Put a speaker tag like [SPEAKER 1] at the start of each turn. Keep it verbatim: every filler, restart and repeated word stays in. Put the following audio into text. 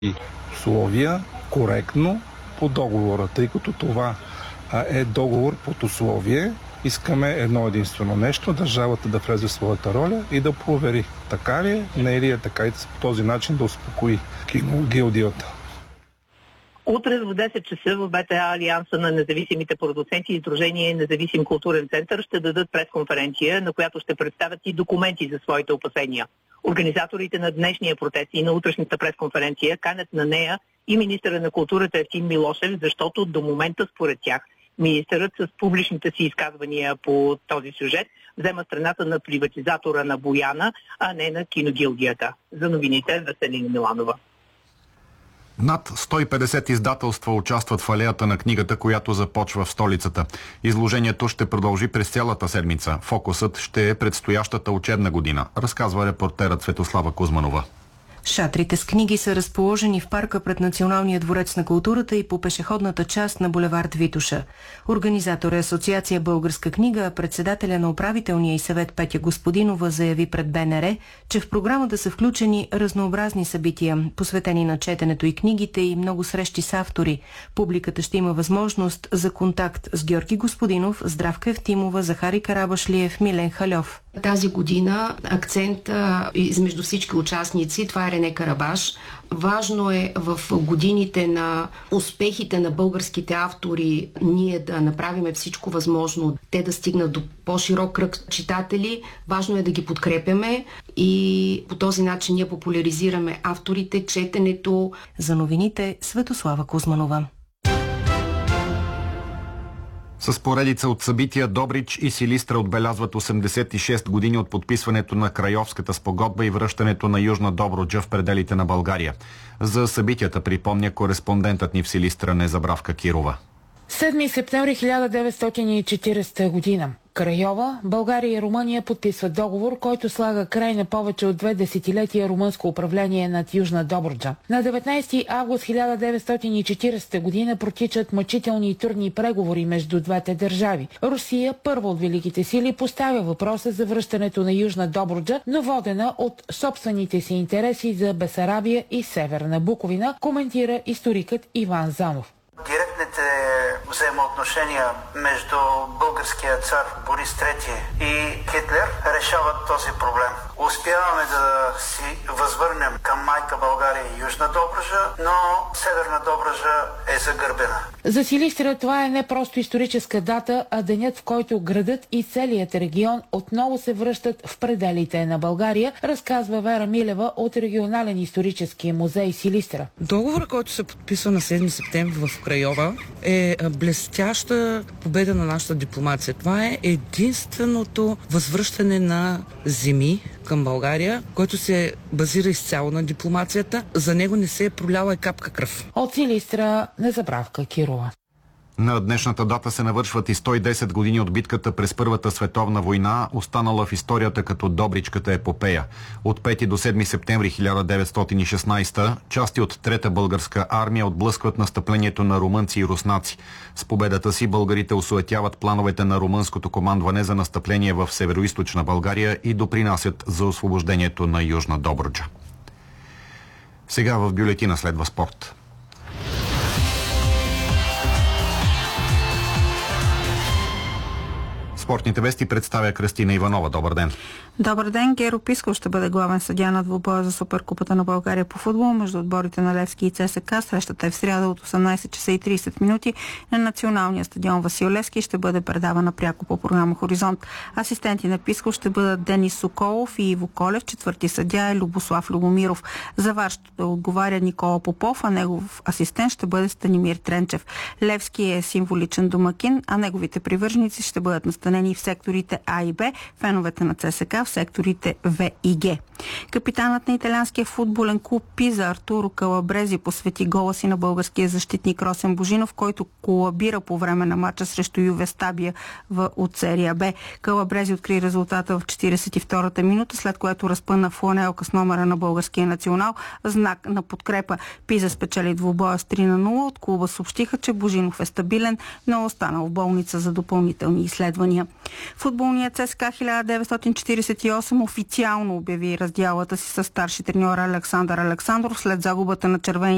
[SPEAKER 1] и условия коректно по договора, тъй като това е договор под условие. Искаме едно единствено нещо, държавата да влезе в своята роля и да провери така ли е, не ли е така и по този начин да успокои киногилдията.
[SPEAKER 2] Утре в десет часа в БТА Алианса на независимите продуценти и Сдружение Независим културен център ще дадат пресконференция, на която ще представят и документи за своите опасения. Организаторите на днешния протест и на утрешната пресконференция канят на нея и министъра на културата Евтим Милошев, защото до момента според тях министърът с публичните си изказвания по този сюжет взема страната на приватизатора на Бояна, а не на киногилдията. За новините Веселина Миланова.
[SPEAKER 3] Над сто и петдесет издателства участват в алеята на книгата, която започва в столицата. Изложението ще продължи през цялата седмица. Фокусът ще е предстоящата учебна година, разказва репортерът Светослава Кузманова.
[SPEAKER 4] Шатрите с книги са разположени в парка пред Националния дворец на културата и по пешеходната част на булевард Витоша. Организатор е Асоциация Българска книга, а председателя на управителния и съвет Петя Господинова заяви пред БНР, че в програмата са включени разнообразни събития, посветени на четенето и книгите и много срещи с автори. Публиката ще има възможност за контакт с Георги Господинов, Здравка Евтимова, Захари Карабашлиев, Милен Халев.
[SPEAKER 5] Тази година акцент измежду всички участници, това е Рене Карабаш. Важно е в годините на успехите на българските автори ние да направим всичко възможно, те да стигнат до по-широк кръг читатели. Важно е да ги подкрепяме и по този начин ние популяризираме авторите, четенето.
[SPEAKER 4] За новините Светослава Кузманова.
[SPEAKER 3] С поредица от събития Добрич и Силистра отбелязват осемдесет и шест години от подписването на Крайовската спогодба и връщането на Южна Добруджа в пределите на България. За събитията припомня кореспондентът ни в Силистра Незабравка Кирова.
[SPEAKER 6] седми септември хиляда деветстотин и четиридесета година. Крайова, България и Румъния подписват договор, който слага край на повече от две десетилетия румънско управление над Южна Добруджа. На деветнайсети август хиляда деветстотин и четиридесета година протичат мъчителни и трудни преговори между двете държави. Русия, първа от великите сили, поставя въпроса за връщането на Южна Добруджа, но водена от собствените си интереси за Бесарабия и Северна Буковина, коментира историкът Иван Занов.
[SPEAKER 7] Директните взаимоотношения между българския цар Борис трети и Хитлер решават този проблем. Успяваме да си възвърнем към майка България и Южна Добруджа, но Северна Добруджа е загърбена.
[SPEAKER 6] За Силистра това е не просто историческа дата, а денят, в който градът и целият регион отново се връщат в пределите на България, разказва Вера Милева от регионален исторически музей Силистра.
[SPEAKER 8] Договорът, който се подписва на седми септември в Крайова, е блестяща победа на нашата дипломация. Това е единственото възвръщане на земи към България, който се базира изцяло на дипломацията. За него не се е проляла и капка кръв.
[SPEAKER 6] От Силистра Незабравка Кирова.
[SPEAKER 3] На днешната дата се навършват и сто и десет години от битката през Първата световна война, останала в историята като Добричката епопея. От пети до седми септември хиляда деветстотин и шестнайсета части от Трета българска армия отблъскват настъплението на румънци и руснаци. С победата си българите осуетяват плановете на румънското командване за настъпление в североизточна България и допринасят за освобождението на Южна Добруджа. Сега в бюлетина следва спорт. Спортните вести представя Кристина Иванова. Добър ден.
[SPEAKER 9] Добър ден. Геро Писков ще бъде главен съдия на двубоя за Суперкупата на България по футбол между отборите на Левски и ЦСКА. Срещата е в сряда от осемнайсет часа и трийсет минути на националния стадион Васил Левски и ще бъде предавана пряко по програма Хоризонт. Асистенти на Писков ще бъдат Денис Соколов и Иво Колев. Четвърти съдия е Любослав Любомиров. За вар ще отговаря Никола Попов, а негов асистент ще бъде Станимир Тренчев. Левски е символичен домакин, а неговите привърженици ще бъдат настанени в секторите А и Б, феновете на ЦСКА в секторите В и Г. Капитанът на италианския футболен клуб Пиза Артуро Калабрези посвети гола си на българския защитник Росен Божинов, който колабира по време на матча срещу Юве Стабия в от серия Б. Калабрези откри резултата в четирийсет и втората минута, след което разпъна фланелка с номера на българския национал в знак на подкрепа. Пиза спечели двубоя с три на нула. От клуба съобщиха, че Божинов е стабилен, но останал в болница за допълнителни изследвания. Футболният ЦСКА хиляда деветстотин четирийсет и осем официално обяви раздялата си с старши треньор Александър Александров след загубата на червените